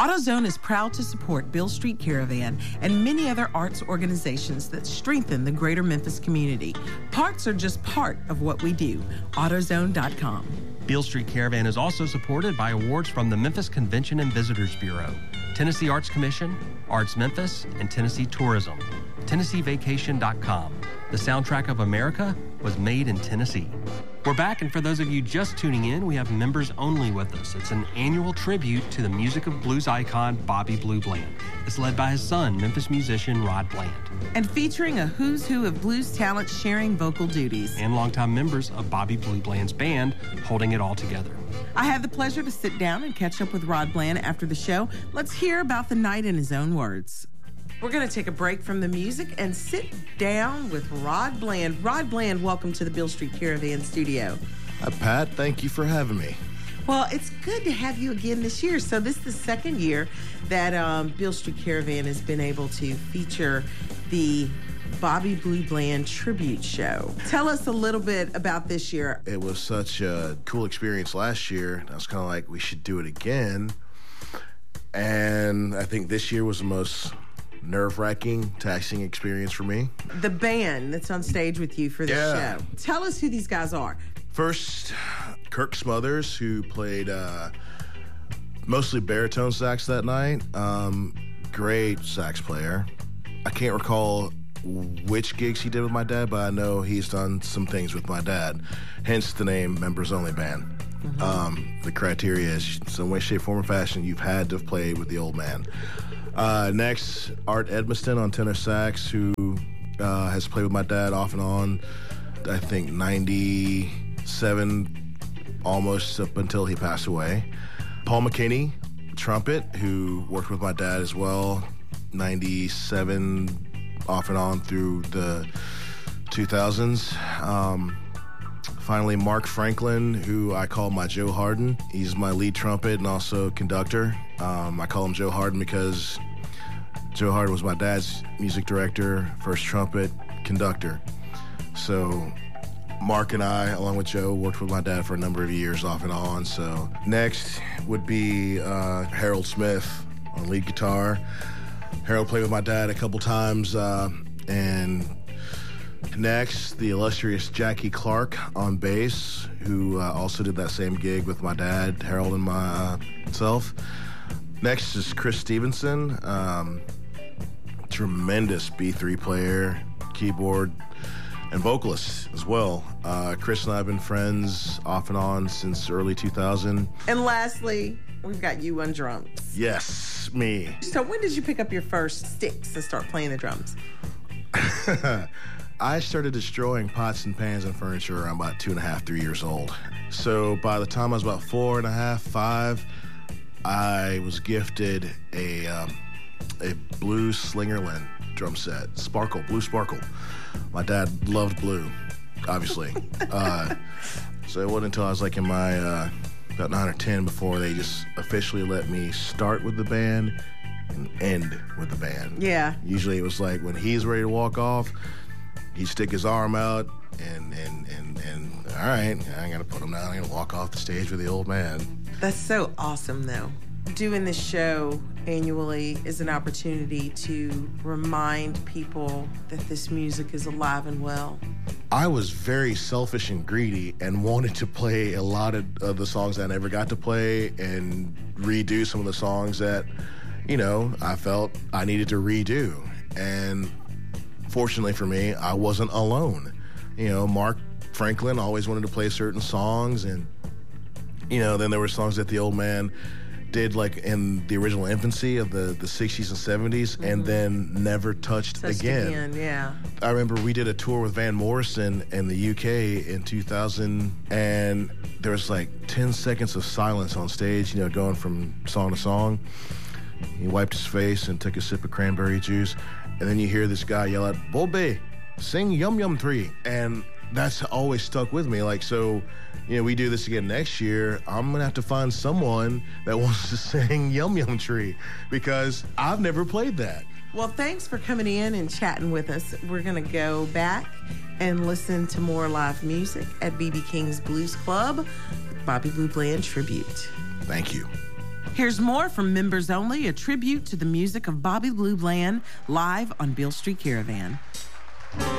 AutoZone is proud to support Beale Street Caravan and many other arts organizations that strengthen the greater Memphis community. Parts are just part of what we do. AutoZone.com. Beale Street Caravan is also supported by awards from the Memphis Convention and Visitors Bureau, Tennessee Arts Commission, Arts Memphis, and Tennessee Tourism. TennesseeVacation.com. The soundtrack of America was made in Tennessee. We're back, and for those of you just tuning in, we have members only with us. It's an annual tribute to the music of blues icon Bobby Blue Bland. It's led by his son, Memphis musician Rod Bland. And featuring a who's who of blues talent sharing vocal duties. And longtime members of Bobby Blue Bland's band holding it all together. I had the pleasure to sit down and catch up with Rod Bland after the show. Let's hear about the night in his own words. We're going to take a break from the music and sit down with Rod Bland. Rod Bland, welcome to the Beale Street Caravan studio. Hi, Pat. Thank you for having me. Well, it's good to have you again this year. So this is the second year that Beale Street Caravan has been able to feature the Bobby Blue Bland tribute show. Tell us a little bit about this year. It was such a cool experience last year. I was kind of like, we should do it again. And I think this year was the most nerve-wracking, taxing experience for me. The band that's on stage with you for this show. Tell us who these guys are. First, Kirk Smothers, who played mostly baritone sax that night. Great sax player. I can't recall which gigs he did with my dad, but I know he's done some things with my dad, hence the name Members Only Band. Mm-hmm. The criteria is, some way, shape, form, or fashion, you've had to have played with the old man. Next, Art Edmiston on tenor sax, who has played with my dad off and on, I think 97, almost up until he passed away. Paul McKinney, trumpet, who worked with my dad as well, 97, off and on through the 2000s. Finally, Mark Franklin, who I call my Joe Harden. He's my lead trumpet and also conductor. I call him Joe Harden because Joe Harden was my dad's music director, first trumpet, conductor. So Mark and I, along with Joe, worked with my dad for a number of years off and on. So next would be Harold Smith on lead guitar. Harold played with my dad a couple times, and next, the illustrious Jackie Clark on bass, who also did that same gig with my dad, Harold, and myself. Next is Chris Stevenson, tremendous B3 player, keyboard, and vocalist as well. Chris and I have been friends off and on since early 2000. And lastly, we've got you on drums. Yes, me. So when did you pick up your first sticks and start playing the drums? I started destroying pots and pans and furniture around about 2.5, 3 years old. So by the time I was about 4.5, 5, I was gifted a blue Slingerland drum set, Sparkle, blue Sparkle. My dad loved blue, obviously. So it wasn't until I was like in my about 9 or 10 before they just officially let me start with the band and end with the band. Yeah. Usually it was like when he's ready to walk off, he'd stick his arm out and all right, I gotta put him down. I gotta walk off the stage with the old man. That's so awesome, though. Doing this show annually is an opportunity to remind people that this music is alive and well. I was very selfish and greedy and wanted to play a lot of the songs that I never got to play and redo some of the songs that, you know, I felt I needed to redo. And fortunately for me, I wasn't alone. You know, Mark Franklin always wanted to play certain songs, and, you know, then there were songs that the old man did like in the original infancy of the 60s and 70s, mm-hmm. and then never touched again. Yeah. I remember we did a tour with Van Morrison in the UK in 2000, and there was like 10 seconds of silence on stage, you know, going from song to song. He wiped his face and took a sip of cranberry juice, and then you hear this guy yell out, "Bobby, sing Yum Yum Tree." And that's always stuck with me. Like, so, you know, we do this again next year, I'm going to have to find someone that wants to sing Yum Yum Tree, because I've never played that. Well, thanks for coming in and chatting with us. We're going to go back and listen to more live music at B.B. King's Blues Club with Bobby Blue Bland Tribute. Thank you. Here's more from Members Only, a tribute to the music of Bobby Blue Bland, live on Beale Street Caravan.